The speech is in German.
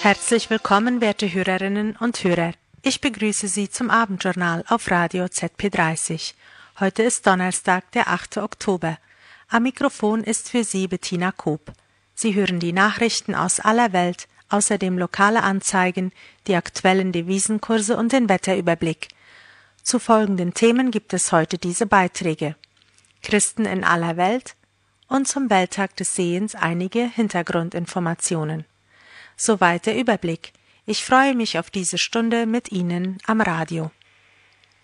Herzlich willkommen, werte Hörerinnen und Hörer. Ich begrüße Sie zum Abendjournal auf Radio ZP30. Heute ist Donnerstag, der 8. Oktober. Am Mikrofon ist für Sie Bettina Koop. Sie hören die Nachrichten aus aller Welt, außerdem lokale Anzeigen, die aktuellen Devisenkurse und den Wetterüberblick. Zu folgenden Themen gibt es heute diese Beiträge: Christen in aller Welt und zum Welttag des Sehens einige Hintergrundinformationen. Soweit der Überblick. Ich freue mich auf diese Stunde mit Ihnen am Radio.